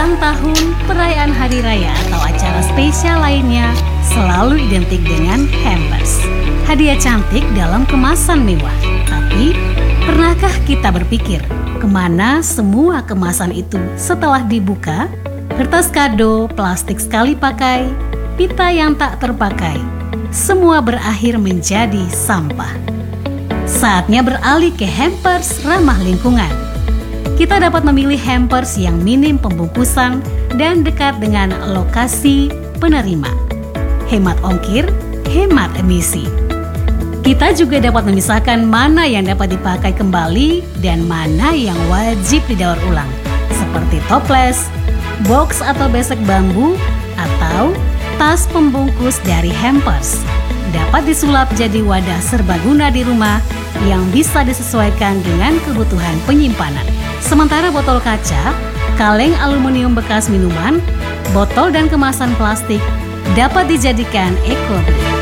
Ulang tahun, perayaan hari raya atau acara spesial lainnya selalu identik dengan hampers. Hadiah cantik dalam kemasan mewah. Tapi, pernahkah kita berpikir kemana semua kemasan itu setelah dibuka? Kertas kado, plastik sekali pakai, pita yang tak terpakai, semua berakhir menjadi sampah. Saatnya beralih ke hampers ramah lingkungan. Kita dapat memilih hampers yang minim pembungkusan dan dekat dengan lokasi penerima. Hemat ongkir, hemat emisi. Kita juga dapat memisahkan mana yang dapat dipakai kembali dan mana yang wajib didaur ulang, seperti toples, box atau besek bambu, atau tas pembungkus dari hampers. Dapat disulap jadi wadah serbaguna di rumah yang bisa disesuaikan dengan kebutuhan penyimpanan. Sementara botol kaca, kaleng aluminium bekas minuman, botol dan kemasan plastik dapat dijadikan eco-brick.